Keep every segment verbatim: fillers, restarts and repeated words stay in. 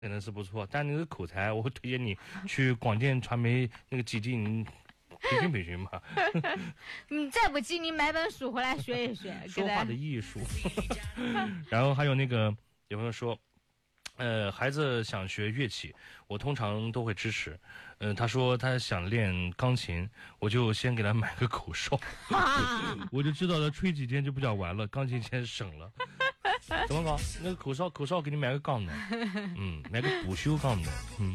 真的是不错，但那个口才，我会推荐你去广电传媒那个基地培训培训吧。 你再不济，你买本书回来学一学。 说话的艺术。然后还有那个有朋友说，呃，孩子想学乐器，我通常都会支持。嗯、呃，他说他想练钢琴，我就先给他买个口哨，我就知道他吹几天就不想玩了，钢琴钱省了。怎么搞？那个口哨，口哨给你买个钢的，嗯，买个不锈钢的，嗯。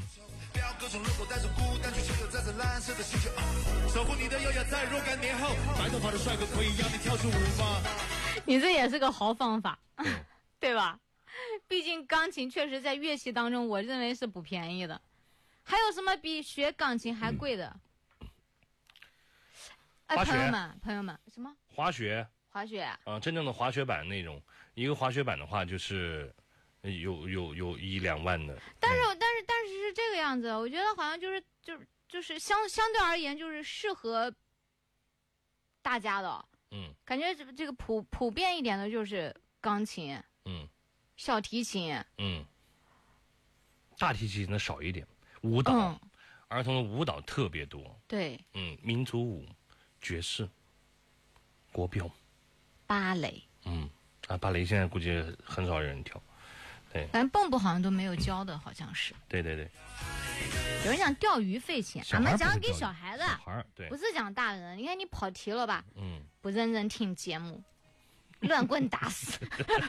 守护你的优雅在若干年后，白头发的帅哥可以让你跳出舞吗？ 你这也是个好方法，对吧？毕竟钢琴确实在乐器当中，我认为是不便宜的。还有什么比学钢琴还贵的？嗯、哎，朋友们，朋友们，什么？ 滑雪。 滑雪啊、 呃，真正的滑雪板那种，一个滑雪板的话，就是有有有一两万的。 但是、嗯、但是但是是这个样子，我觉得好像就是就是就是相相对而言，就是适合大家的。 嗯， 感觉这这个普普遍一点的就是钢琴， 嗯， 小提琴， 嗯，大提琴的少一点，舞蹈，嗯、儿童的舞蹈特别多。 对， 嗯，民族舞、爵士、国标。 芭蕾， 嗯，啊，芭蕾现在估计很少人跳，对， 反正蹦蹦好像都没有教的，好像是。 对对对， 有人讲钓鱼费钱，俺们讲给小孩子， 小孩对， 不是讲大人。你看你跑题了吧？ 嗯， 不认真听节目，乱棍打死。